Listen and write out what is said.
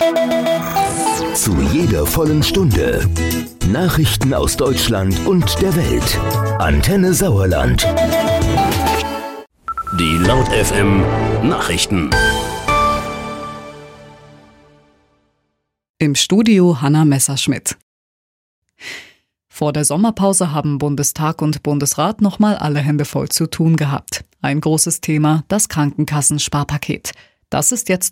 Zu jeder vollen Stunde Nachrichten aus Deutschland und der Welt. Antenne Sauerland. Die Laut FM Nachrichten. Im Studio Hanna Messerschmidt. Vor der Sommerpause haben Bundestag und Bundesrat nochmal alle Hände voll zu tun gehabt. Ein großes Thema, das Krankenkassensparpaket. Das ist jetzt